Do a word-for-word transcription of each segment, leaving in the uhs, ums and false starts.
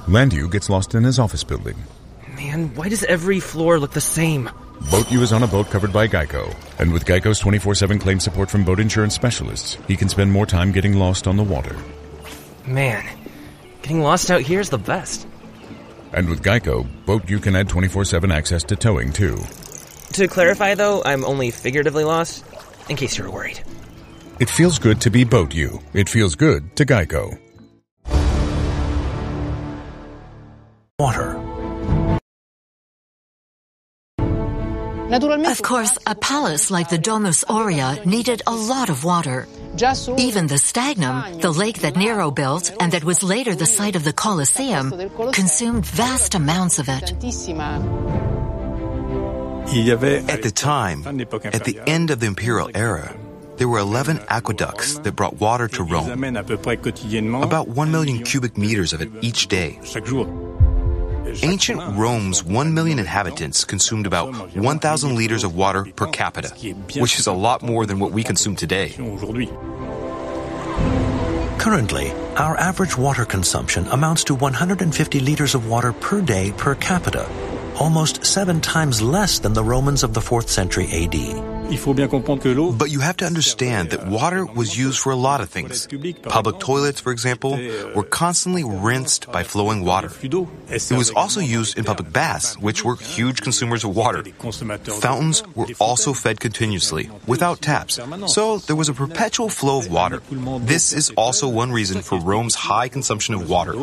Landu gets lost in his office building. Man, why does every floor look the same? Boat U is on a boat covered by Geico, and with Geico's twenty-four seven claim support from boat insurance specialists, he can spend more time getting lost on the water. Man, getting lost out here is the best. And with Geico, Boat U can add twenty-four seven access to towing, too. To clarify, though, I'm only figuratively lost, in case you were worried. It feels good to be Boat U. It feels good to Geico. Water. Of course, a palace like the Domus Aurea needed a lot of water. Even the Stagnum, the lake that Nero built and that was later the site of the Colosseum, consumed vast amounts of it. At the time, at the end of the imperial era, there were eleven aqueducts that brought water to Rome, about one million cubic meters of it each day. Ancient Rome's one million inhabitants consumed about one thousand liters of water per capita, which is a lot more than what we consume today. Currently, our average water consumption amounts to one hundred fifty liters of water per day per capita, almost seven times less than the Romans of the fourth century A D. But you have to understand that water was used for a lot of things. Public toilets, for example, were constantly rinsed by flowing water. It was also used in public baths, which were huge consumers of water. Fountains were also fed continuously, without taps, so there was a perpetual flow of water. This is also one reason for Rome's high consumption of water.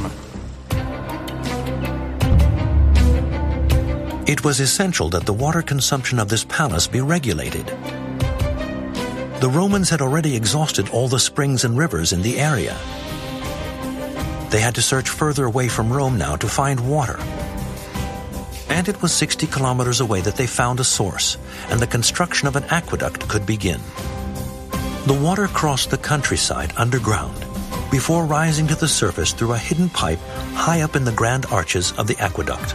It was essential that the water consumption of this palace be regulated. The Romans had already exhausted all the springs and rivers in the area. They had to search further away from Rome now to find water. And it was sixty kilometers away that they found a source, and the construction of an aqueduct could begin. The water crossed the countryside underground, before rising to the surface through a hidden pipe high up in the grand arches of the aqueduct.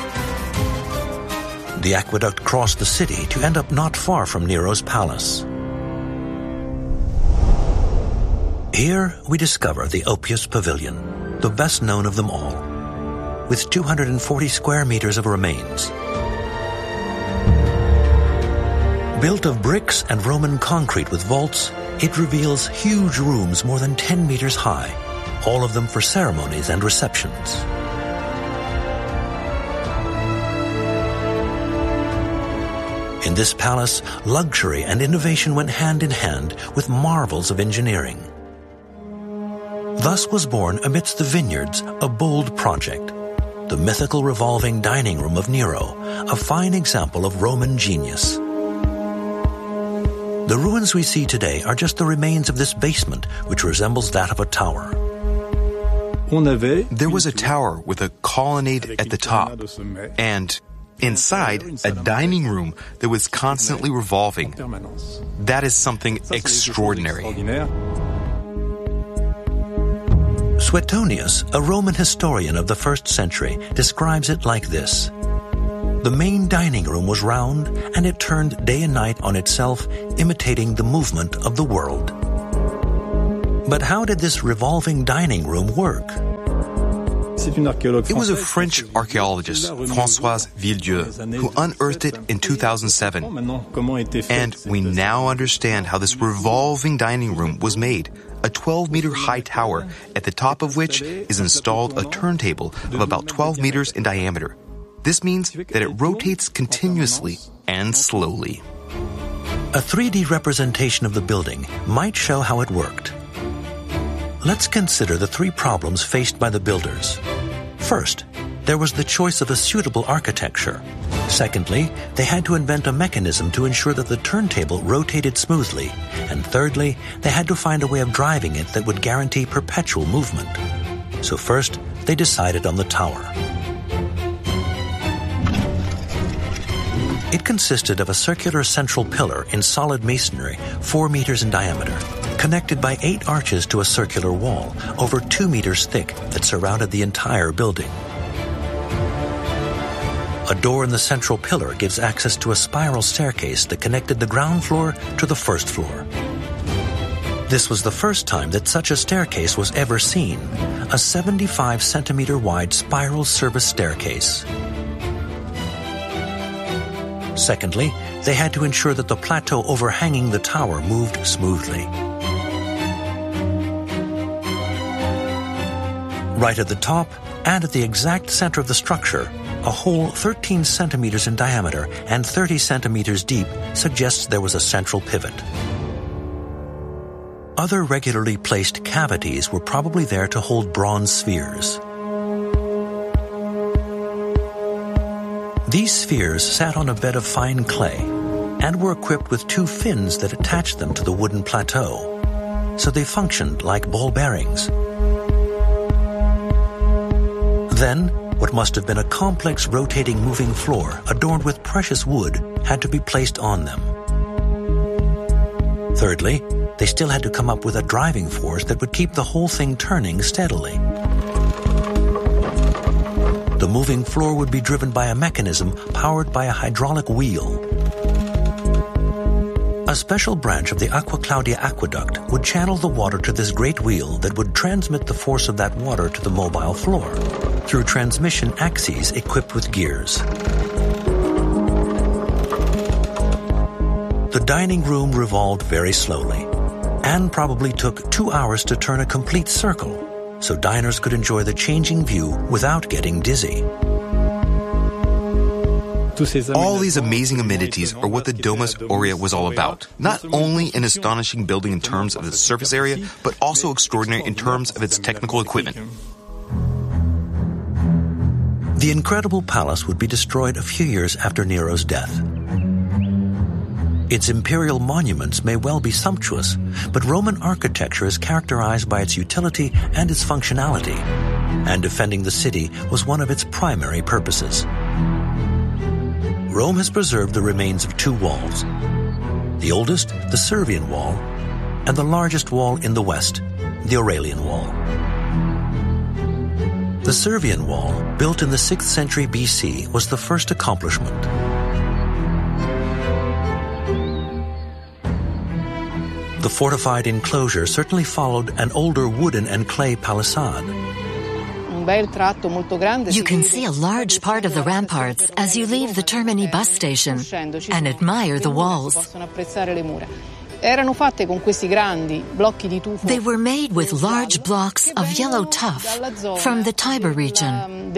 The aqueduct crossed the city to end up not far from Nero's palace. Here we discover the Oppius Pavilion, the best known of them all, with two hundred forty square meters of remains. Built of bricks and Roman concrete with vaults, it reveals huge rooms more than ten meters high, all of them for ceremonies and receptions. In this palace, luxury and innovation went hand in hand with marvels of engineering. Thus was born amidst the vineyards a bold project, the mythical revolving dining room of Nero, a fine example of Roman genius. The ruins we see today are just the remains of this basement, which resembles that of a tower. There was a tower with a colonnade at the top, and inside, a dining room that was constantly revolving. That is something extraordinary. Suetonius, a Roman historian of the first century, describes it like this. The main dining room was round, and it turned day and night on itself, imitating the movement of the world. But how did this revolving dining room work? It was a French archaeologist, Françoise Villedieu, who unearthed it in two thousand seven. And we now understand how this revolving dining room was made, a twelve meter high tower, at the top of which is installed a turntable of about twelve meters in diameter. This means that it rotates continuously and slowly. A three D representation of the building might show how it worked. Let's consider the three problems faced by the builders. First, there was the choice of a suitable architecture. Secondly, they had to invent a mechanism to ensure that the turntable rotated smoothly. And thirdly, they had to find a way of driving it that would guarantee perpetual movement. So first, they decided on the tower. It consisted of a circular central pillar in solid masonry, four meters in diameter, connected by eight arches to a circular wall, over two meters thick, that surrounded the entire building. A door in the central pillar gives access to a spiral staircase that connected the ground floor to the first floor. This was the first time that such a staircase was ever seen, a seventy-five centimeter wide spiral service staircase. Secondly, they had to ensure that the plateau overhanging the tower moved smoothly. Right at the top, and at the exact center of the structure, a hole thirteen centimeters in diameter and thirty centimeters deep suggests there was a central pivot. Other regularly placed cavities were probably there to hold bronze spheres. These spheres sat on a bed of fine clay and were equipped with two fins that attached them to the wooden plateau, so they functioned like ball bearings. Then, what must have been a complex rotating moving floor adorned with precious wood had to be placed on them. Thirdly, they still had to come up with a driving force that would keep the whole thing turning steadily. The moving floor would be driven by a mechanism powered by a hydraulic wheel. A special branch of the Aqua Claudia aqueduct would channel the water to this great wheel that would transmit the force of that water to the mobile floor through transmission axes equipped with gears. The dining room revolved very slowly and probably took two hours to turn a complete circle, so diners could enjoy the changing view without getting dizzy. All these amazing amenities are what the Domus Aurea was all about. Not only an astonishing building in terms of its surface area, but also extraordinary in terms of its technical equipment. The incredible palace would be destroyed a few years after Nero's death. Its imperial monuments may well be sumptuous, but Roman architecture is characterized by its utility and its functionality, and defending the city was one of its primary purposes. Rome has preserved the remains of two walls. The oldest, the Servian Wall, and the largest wall in the west, the Aurelian Wall. The Servian Wall, built in the sixth century B C, was the first accomplishment. The fortified enclosure certainly followed an older wooden and clay palisade. You can see a large part of the ramparts as you leave the Termini bus station and admire the walls. They were made with large blocks of yellow tuff from the Tiber region.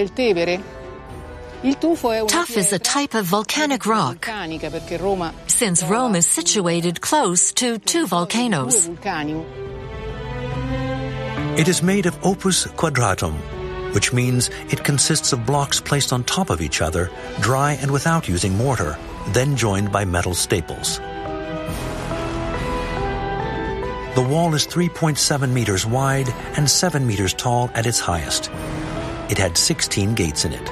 Tuff is a type of volcanic rock, since Rome is situated close to two volcanoes. It is made of opus quadratum, which means it consists of blocks placed on top of each other, dry and without using mortar, then joined by metal staples. The wall is three point seven meters wide and seven meters tall at its highest. It had sixteen gates in it.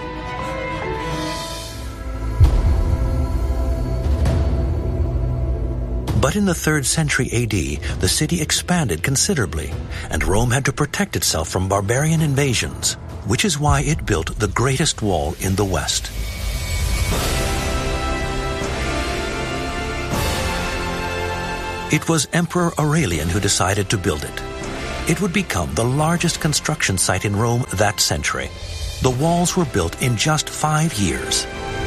But in the third century A D, the city expanded considerably, and Rome had to protect itself from barbarian invasions, which is why it built the greatest wall in the West. It was Emperor Aurelian who decided to build it. It would become the largest construction site in Rome that century. The walls were built in just five years.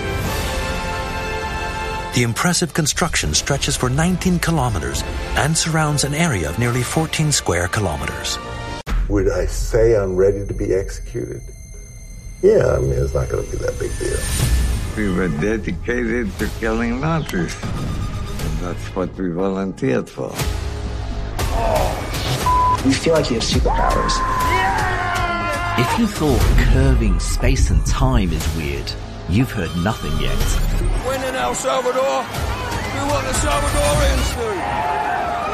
The impressive construction stretches for nineteen kilometers and surrounds an area of nearly fourteen square kilometers. Would I say I'm ready to be executed? Yeah, I mean, it's not going to be that big deal. We were dedicated to killing Nazis. And that's what we volunteered for. You feel like you have superpowers. Yeah! If you thought curving space and time is weird, you've heard nothing yet. When in El Salvador, we want the Salvadorians to.